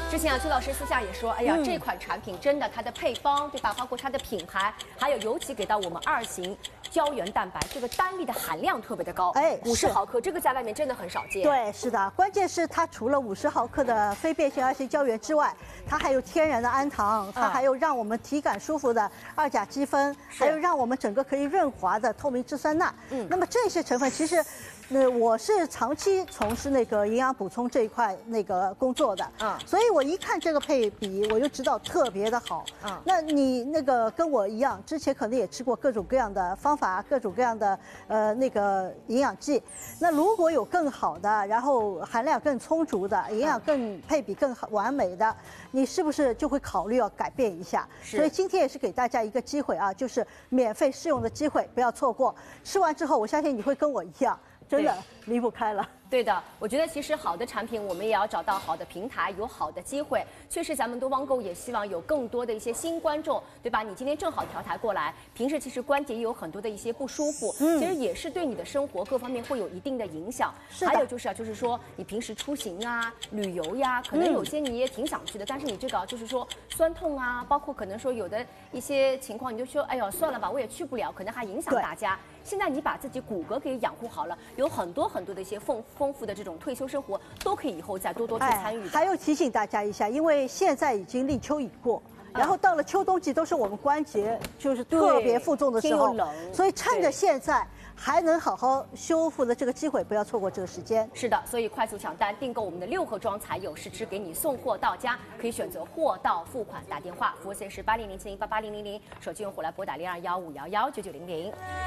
之前啊，邱老师私下也说，哎呀，这款产品真的它的配方对吧，包括它的品牌，还有尤其给到我们2型胶原蛋白这个单粒的含量特别的高， 哎 50毫克，这个在外面真的很少见。 对，是的，关键是它除了50毫克的非变性2型胶原之外，它还有天然的氨糖，它还有让我们体感舒服的2甲基酚，还有让我们整个可以润滑的透明质酸钠。那么这些成分其实。我是长期从事那个营养补充这一块那个工作的，所以我一看这个配比，我就知道特别的好。那你那个跟我一样，之前可能也吃过各种各样的方法，各种各样的那个营养剂。那如果有更好的，然后含量更充足的，营养更配比更好完美的，你是不是就会考虑要改变一下？所以今天也是给大家一个机会啊，就是免费试用的机会，不要错过。吃完之后，我相信你会跟我一样。真的离不开了。 对的，我觉得其实好的产品，我们也要找到好的平台，有好的机会。确实，咱们多汪购也希望有更多的一些新观众，对吧？你今天正好调台过来，平时其实关节也有很多的一些不舒服，其实也是对你的生活各方面会有一定的影响。还有就是说你平时出行啊、旅游呀，可能有些你也挺想去的，但是你这个就是说酸痛啊，包括可能说有的一些情况，你就说哎呦算了吧，我也去不了，可能还影响大家。现在你把自己骨骼给养护好了，有很多的一些丰富的这种退休生活，都可以以后再多去参与。 还有提醒大家一下，因为现在已经立秋已过。然后到了秋冬季，都是我们关节就是特别负重的时候，所以趁着现在还能好好修复的这个机会，不要错过这个时间。 是的，所以快速抢单订购我们的6盒装才有试吃，给你送货到家，可以选择货到付款，打电话服务线是8007188000，手机用户来拨打0215119900。